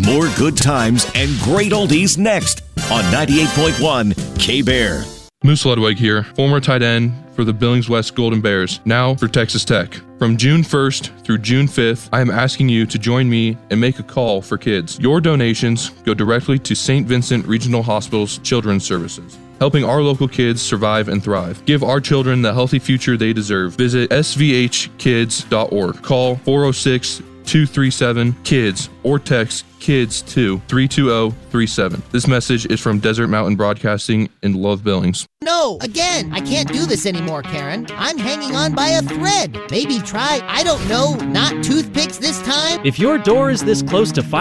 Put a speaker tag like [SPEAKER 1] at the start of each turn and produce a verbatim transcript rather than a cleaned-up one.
[SPEAKER 1] More good times and great oldies next on ninety-eight point one K-Bear.
[SPEAKER 2] Moose Ludwig here, former tight end for the Billings West Golden Bears, now for Texas Tech. From June first through June fifth, I am asking you to join me and make a call for kids. Your donations go directly to Saint Vincent Regional Hospital's Children's Services, helping our local kids survive and thrive. Give our children the healthy future they deserve. Visit s v h kids dot org. Call four oh six, two three seven, KIDS or text KIDS to three two zero three seven. This message is from Desert Mountain Broadcasting in Love Billings.
[SPEAKER 3] No, again, I can't do this anymore, Karen. I'm hanging on by a thread. Maybe try, I don't know, not toothpicks this time?
[SPEAKER 4] If your door is this close to